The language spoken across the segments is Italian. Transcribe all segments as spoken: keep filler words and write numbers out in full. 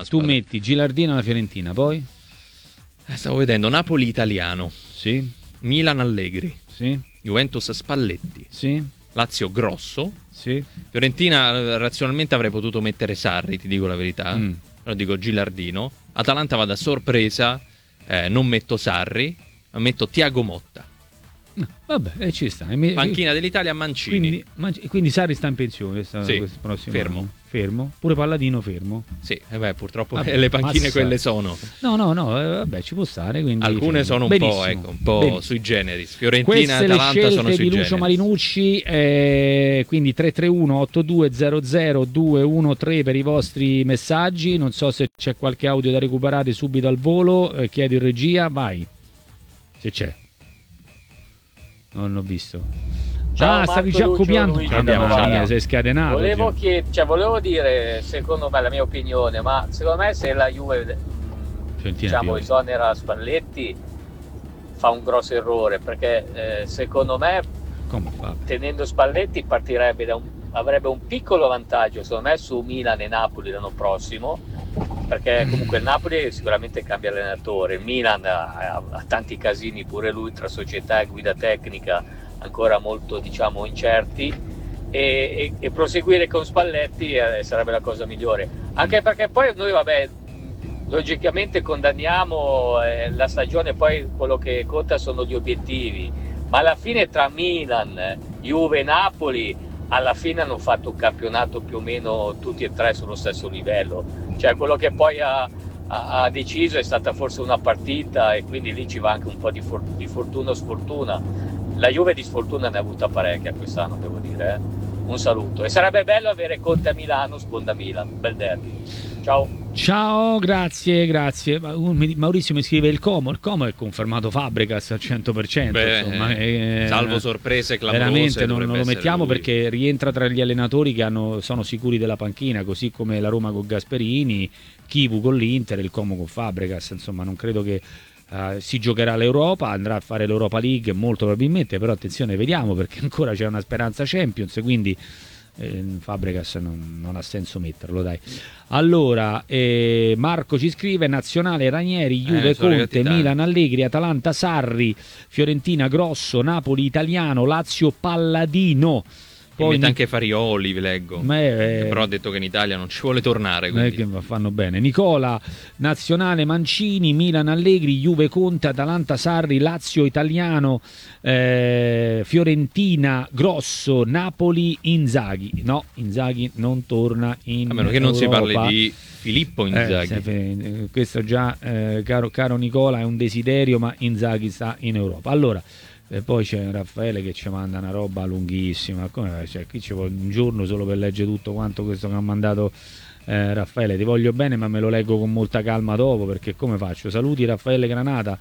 tu squadra. metti Gilardino alla Fiorentina, poi? Eh, stavo vedendo Napoli italiano, Sì, Milan Allegri, sì, Juventus Spalletti, sì, Lazio Grosso, sì. Fiorentina eh, razionalmente avrei potuto mettere Sarri, ti dico la verità, Mm. però dico Gilardino. Atalanta vado a sorpresa, eh, non metto Sarri, ma metto Thiago Motta. No, vabbè, eh, ci sta. E mi- Panchina dell'Italia Mancini. Quindi, ma- quindi Sarri sta in pensione sta, Sì, questo prossimo fermo. anno. Fermo. Pure Palladino fermo. Sì, eh beh, purtroppo Vabbè, le panchine massa. quelle sono. No, no, no, eh, vabbè, ci può stare. Quindi Alcune fermo. sono un Benissimo. po', ecco, un po' Benissimo. sui generis. Fiorentina Queste e le Atalanta sono scelte sui di Lucio generis. Marinucci, eh, quindi tre tre uno otto due zero zero due uno tre per i vostri messaggi. Non so se c'è qualche audio da recuperare subito al volo, eh, chiedo in regia, vai. Se c'è. Non l'ho visto. Ciao, ah, stavi Marco, già Lucio, copiando. Luigi Mamma da Novara. mia, sei scatenato. Volevo, oggi. chied- cioè, volevo dire, secondo me, la mia opinione, ma secondo me se la Juve mh, Fiorentina diciamo, più. esonera Spalletti fa un grosso errore, perché eh, secondo me Come fa? tenendo Spalletti partirebbe da un, avrebbe un piccolo vantaggio secondo me su Milan e Napoli l'anno prossimo, perché comunque il Napoli sicuramente cambia allenatore, il Milan ha, ha- ha tanti casini pure lui tra società e guida tecnica ancora molto diciamo incerti, e, e- e proseguire con Spalletti eh, sarebbe la cosa migliore, anche perché poi noi vabbè mh, logicamente condanniamo eh, la stagione, poi quello che conta sono gli obiettivi, ma alla fine tra Milan, Juve e Napoli alla fine hanno fatto un campionato più o meno tutti e tre sullo stesso livello, cioè quello che poi ha, ha- ha deciso è stata forse una partita, e quindi lì ci va anche un po' di, for- di fortuna o sfortuna. La Juve di sfortuna ne ha avuta parecchia quest'anno, devo dire, eh. Un saluto, e sarebbe bello avere Conte a Milano, sponda Milan, bel derby. Ciao. Ciao, grazie, grazie. Ma- uh, mi- Maurizio mi scrive il Como. Il Como è confermato Fabregas al cento per cento. Beh, insomma, eh, salvo sorprese clamorose, veramente non, dovrebbe non lo essere mettiamo lui. perché rientra tra gli allenatori che hanno, sono sicuri della panchina, così come la Roma con Gasperini, Chivu con l'Inter, il Como con Fabregas. Insomma, non credo che eh, si giocherà l'Europa, andrà a fare l'Europa League molto probabilmente, però attenzione, vediamo, perché ancora c'è una speranza Champions, quindi eh, Fabregas non, non ha senso metterlo, dai. Allora, eh, Marco ci scrive: Nazionale Ranieri, Juve Eh, sono Conte, arrivati tanti. Milan Allegri, Atalanta Sarri, Fiorentina Grosso, Napoli Italiano, Lazio Palladino. Poi mette Ni- anche Farioli, vi leggo. Ma è- Che però ha detto che in Italia non ci vuole tornare. non è Quindi. che fanno bene. Nicola, Nazionale Mancini, Milan Allegri, Juve Conte, Atalanta Sarri, Lazio Italiano, eh, Fiorentina Grosso, Napoli Inzaghi. No, Inzaghi non torna in A meno che non si Europa. parli di Filippo Inzaghi. Eh, se- eh, questo già, eh, caro, caro Nicola, è un desiderio, ma Inzaghi sta in Europa. Allora, e poi c'è Raffaele che ci manda una roba lunghissima. Come, cioè, qui ci vuole un giorno solo per leggere tutto quanto questo che ha mandato eh, Raffaele. Ti voglio bene, ma me lo leggo con molta calma dopo, perché come faccio? Saluti Raffaele Granata.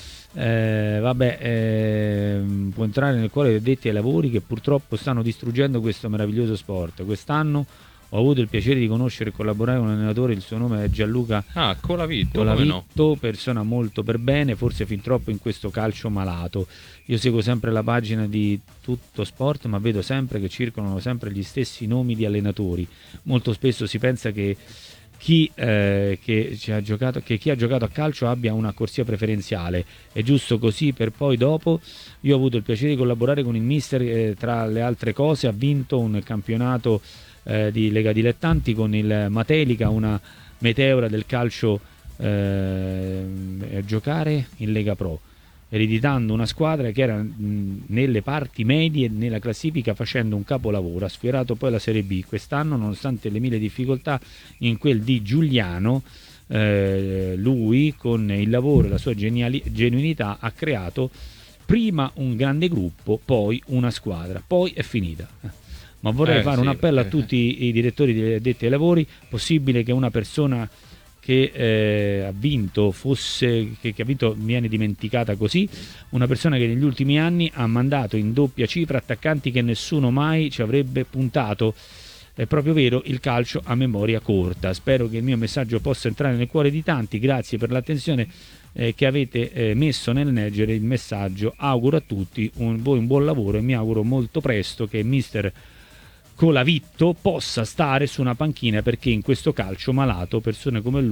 Eh, vabbè, ehm, può entrare nel cuore dei detti ai lavori che purtroppo stanno distruggendo questo meraviglioso sport. Quest'anno ho avuto il piacere di conoscere e collaborare con un allenatore, il suo nome è Gianluca Ah, Colavitto, come no? Colavitto, persona molto per bene, forse fin troppo in questo calcio malato. Io seguo sempre la pagina di Tutto Sport, ma vedo sempre che circolano sempre gli stessi nomi di allenatori. Molto spesso si pensa che chi, eh, che, ci ha giocato, che chi ha giocato a calcio abbia una corsia preferenziale. È giusto così, per poi dopo io ho avuto il piacere di collaborare con il mister, eh, tra le altre cose ha vinto un campionato eh, di Lega Dilettanti con il Matelica, una meteora del calcio, eh, a giocare in Lega Pro, ereditando una squadra che era mh, nelle parti medie nella classifica, facendo un capolavoro. Ha sfiorato poi la Serie B quest'anno, nonostante le mille difficoltà in quel di Giuliano. Eh, lui, con il lavoro e la sua geniali- genuinità, ha creato prima un grande gruppo, poi una squadra, poi è finita. Ma vorrei Eh, fare sì, un appello a perché- tutti i direttori degli addetti ai lavori: possibile che una persona che eh, ha vinto fosse che, che ha vinto viene dimenticata così, una persona che negli ultimi anni ha mandato in doppia cifra attaccanti che nessuno mai ci avrebbe puntato. È proprio vero, il calcio ha memoria corta. Spero che il mio messaggio possa entrare nel cuore di tanti. Grazie per l'attenzione eh, che avete eh, messo nel leggere il messaggio. Auguro a tutti un, voi un buon lavoro e mi auguro molto presto che mister Colavitto possa stare su una panchina, perché in questo calcio malato persone come lui